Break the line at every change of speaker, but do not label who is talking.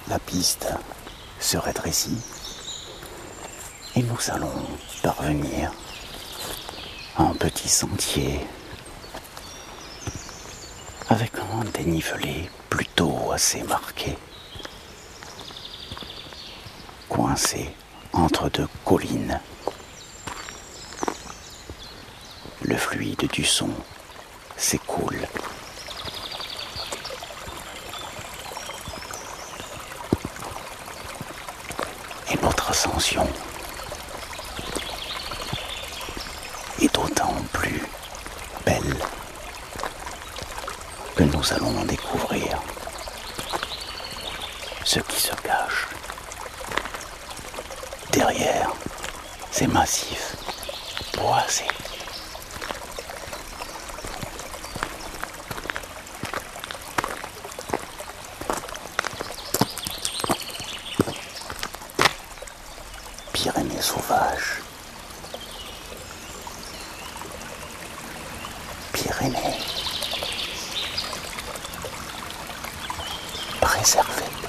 La piste se rétrécit et nous allons parvenir à un petit sentier avec un dénivelé plutôt assez marqué, coincé entre deux collines. Le fluide du son s'écoule. Et notre ascension est d'autant plus belle que nous allons en découvrir ce qui se cache derrière ces massifs boisés. Pyrénées sauvages, Pyrénées préservées.